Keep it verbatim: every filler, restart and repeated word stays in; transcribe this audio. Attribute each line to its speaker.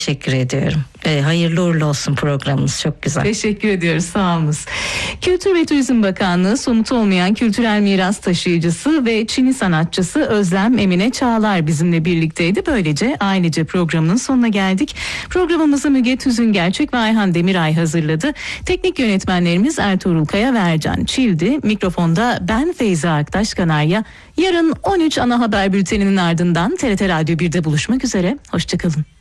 Speaker 1: Teşekkür ediyorum. Ee, hayırlı uğurlu olsun programımız, çok güzel.
Speaker 2: Teşekkür ediyoruz, sağ olunuz. Kültür ve Turizm Bakanlığı somut olmayan kültürel miras taşıyıcısı ve Çini sanatçısı Özlem Emine Çağlar bizimle birlikteydi. Böylece ailece programının sonuna geldik. Programımızı Müge Tüzün Gerçek ve Ayhan Demiray hazırladı. Teknik yönetmenlerimiz Ertuğrul Kaya ve Ercan Çildi. Mikrofonda ben Feyza Aktaş Kanarya. Yarın on üç ana haber bülteninin ardından T R T Radyo birde buluşmak üzere. Hoşçakalın.